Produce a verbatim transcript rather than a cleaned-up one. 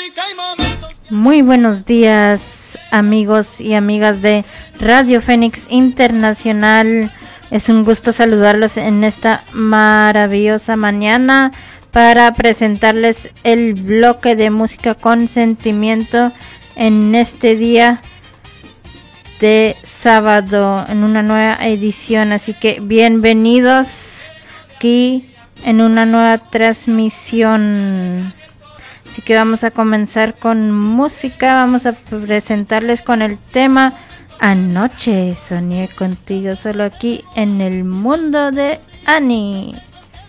Muy buenos días, amigos y amigas de Radio Fénix Internacional. Es un gusto saludarlos en esta maravillosa mañana para presentarles el bloque de música con sentimiento en este día de sábado, en una nueva edición. Así que bienvenidos aquí en una nueva transmisión. Así que vamos a comenzar con música. Vamos a presentarles con el tema Anoche soñé contigo, solo aquí en el mundo de Ani.